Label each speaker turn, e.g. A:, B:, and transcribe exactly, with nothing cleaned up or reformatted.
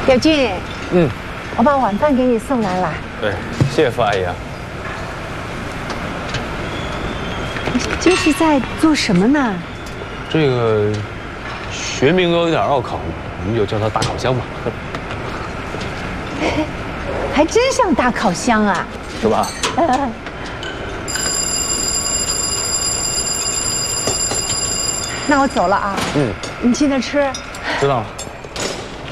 A: 表俊，
B: 嗯，
A: 我把晚饭给你送来了。
B: 对，谢谢傅阿姨啊。
A: 这是在做什么呢？
B: 这个学名有点拗口，我们就叫它大烤箱吧。
A: 还真像大烤箱啊，
B: 是吧？
A: 那我走了啊。
B: 嗯，
A: 你记得吃。
B: 知道了。